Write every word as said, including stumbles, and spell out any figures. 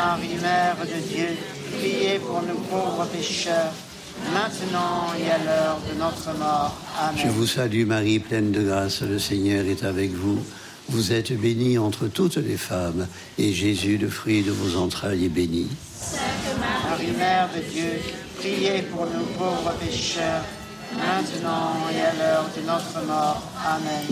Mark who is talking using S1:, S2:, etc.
S1: Marie, Mère de Dieu, priez pour nous pauvres pécheurs, maintenant et à l'heure de notre mort. Amen.
S2: Je vous salue Marie, pleine de grâce, le Seigneur est avec vous. Vous êtes bénie entre toutes les femmes, et Jésus, le fruit de vos entrailles, est béni.
S1: Sainte Marie, Mère de Dieu, priez pour nous pauvres pécheurs, maintenant et à l'heure de notre mort. Amen.